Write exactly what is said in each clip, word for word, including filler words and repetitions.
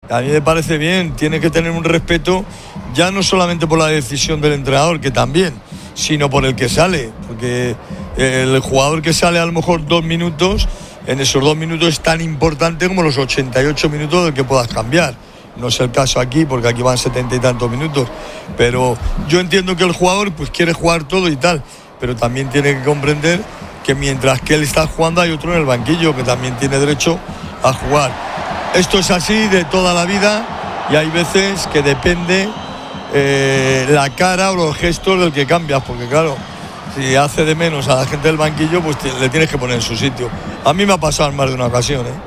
A mí me parece bien, tiene que tener un respeto ya no solamente por la decisión del entrenador, que también, sino por el que sale, porque el jugador que sale a lo mejor dos minutos, en esos dos minutos es tan importante como los ochenta y ocho minutos del que puedas cambiar. No es el caso aquí, porque aquí van setenta y tantos minutos, pero yo entiendo que el jugador pues quiere jugar todo y tal, pero también tiene que comprender que mientras que él está jugando hay otro en el banquillo que también tiene derecho a jugar. Esto es así de toda la vida y hay veces que depende eh, la cara o los gestos del que cambias, porque claro, si hace de menos a la gente del banquillo, pues te, le tienes que poner en su sitio. A mí me ha pasado en más de una ocasión, ¿eh?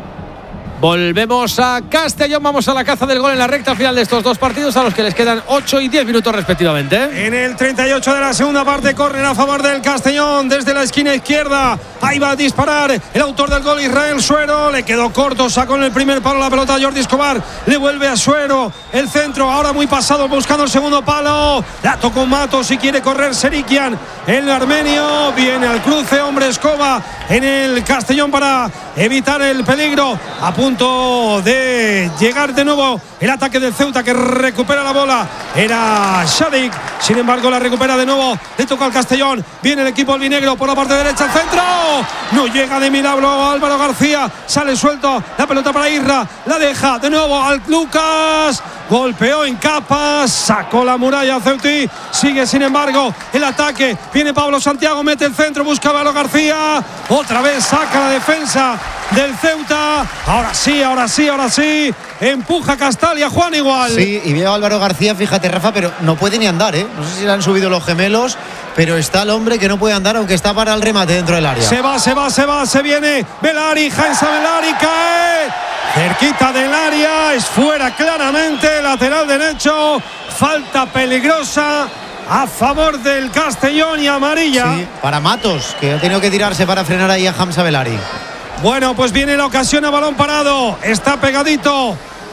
Volvemos a Castellón, vamos a la caza del gol en la recta final de estos dos partidos a los que les quedan ocho y diez minutos respectivamente. En el treinta y ocho de la segunda parte, córner a favor del Castellón desde la esquina izquierda. Ahí va a disparar el autor del gol, Israel Suero. Le quedó corto, sacó en el primer palo la pelota Jordi Escobar. Le vuelve a Suero, el centro, ahora muy pasado buscando el segundo palo. La tocó Matos, si quiere correr Serikian, el armenio. Viene al cruce, hombre Escoba en el Castellón para evitar el peligro. A punto de llegar de nuevo el ataque del Ceuta, que recupera la bola. Era Sadik, sin embargo la recupera de nuevo. Le toca al Castellón. Viene el equipo albinegro por la parte derecha, al centro. No llega de milagro Álvaro García. Sale suelto la pelota para Irra. La deja de nuevo al Lucas. Golpeó en capas, sacó la muralla Ceutí. Sigue sin embargo el ataque. Viene Pablo Santiago, mete el centro, busca a Álvaro García. Otra vez saca la defensa del Ceuta. Ahora sí, ahora sí, ahora sí. Empuja Castalia, Juan igual. Sí, y veo a Álvaro García, fíjate Rafa, pero no puede ni andar, ¿eh? No sé si le han subido los gemelos, pero está el hombre que no puede andar, aunque está para el remate dentro del área. Se va, se va, se va, se viene Belari, Jaensa Belari, cae cerquita del área, es fuera claramente, lateral derecho, falta peligrosa a favor del Castellón y amarilla. Sí, para Matos, que ha tenido que tirarse para frenar ahí a Hamza Belari. Bueno, pues viene la ocasión a balón parado, está pegadito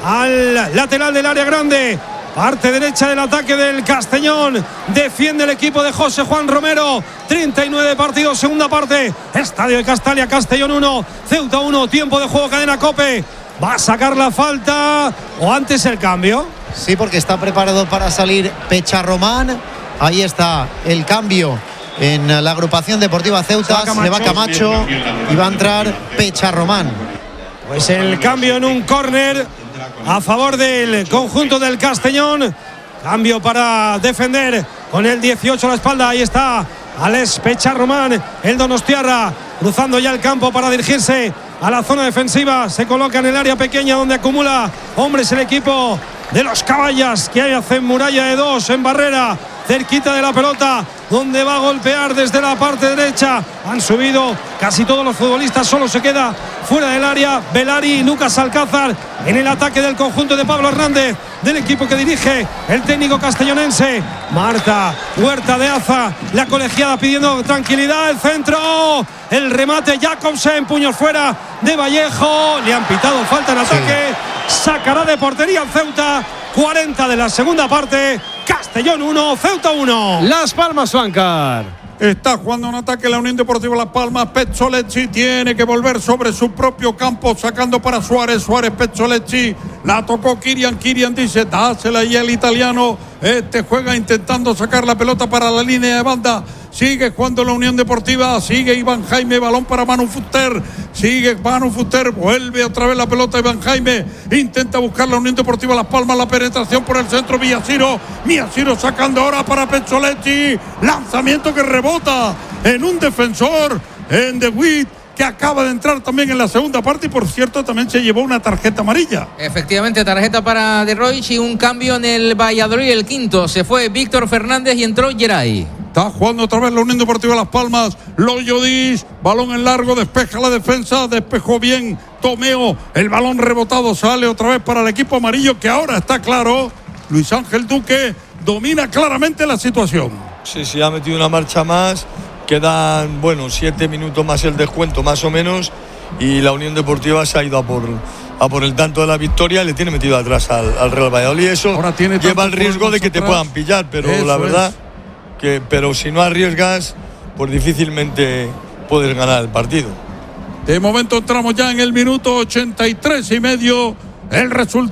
al lateral del área grande. Parte derecha del ataque del Castellón. Defiende el equipo de José Juan Romero. treinta y nueve partidos, segunda parte. Estadio de Castalia, Castellón uno, Ceuta uno. Tiempo de juego, cadena COPE. Va a sacar la falta o antes el cambio. Sí, porque está preparado para salir Pecharromán. Ahí está el cambio en la agrupación deportiva Ceuta. Se le va Camacho y va a entrar Pecharromán. Pues el cambio en un córner a favor del conjunto del Castellón. Cambio para defender con el dieciocho a la espalda. Ahí está Alex Pecharromán, el donostiarra, cruzando ya el campo para dirigirse a la zona defensiva. Se coloca en el área pequeña donde acumula hombres el equipo de los Caballas, que hacen muralla de dos en barrera, cerquita de la pelota, donde va a golpear desde la parte derecha. Han subido casi todos los futbolistas, solo se queda fuera del área Belari y Lucas Alcázar en el ataque del conjunto de Pablo Hernández, del equipo que dirige el técnico castellonense. Marta Huerta de Aza, la colegiada pidiendo tranquilidad, el centro, el remate Jacobsen, puños fuera de Vallejo, le han pitado falta en ataque, sí. Sacará de portería el Ceuta. Cuarenta de la segunda parte, Castellón uno, Ceuta uno. Las Palmas, Flancar. Está jugando un ataque la Unión Deportiva Las Palmas. Pezzolecci tiene que volver sobre su propio campo, sacando para Suárez. Suárez, Pezzolecci, la tocó Kirian. Kirian dice, dásela y el italiano. Este juega intentando sacar la pelota para la línea de banda. Sigue jugando la Unión Deportiva, sigue Iván Jaime, balón para Manu Fuster, sigue Manu Fuster, vuelve otra vez la pelota Iván Jaime, intenta buscar la Unión Deportiva Las Palmas, la penetración por el centro, Villaciro, Villaciro sacando ahora para Pezzolecci, lanzamiento que rebota en un defensor, en De Witt, que acaba de entrar también en la segunda parte y por cierto también se llevó una tarjeta amarilla. Efectivamente, tarjeta para De Roich y un cambio en el Valladolid, el quinto, se fue Víctor Fernández y entró Geray. Está jugando otra vez la Unión Deportiva Las Palmas. Loyo Diz, balón en largo, despeja la defensa, despejó bien Tomeo. El balón rebotado sale otra vez para el equipo amarillo, que ahora está claro. Luis Ángel Duque domina claramente la situación. Sí, sí, ha metido una marcha más. Quedan, bueno, siete minutos más el descuento, más o menos. Y la Unión Deportiva se ha ido a por, a por el tanto de la victoria. Le tiene metido atrás al, al Real Valladolid. Eso ahora tiene lleva el riesgo de que te puedan pillar, pero eso la verdad... Es. Que, pero si no arriesgas, pues difícilmente puedes ganar el partido. De momento entramos ya en el minuto ochenta y tres y medio. El resultado.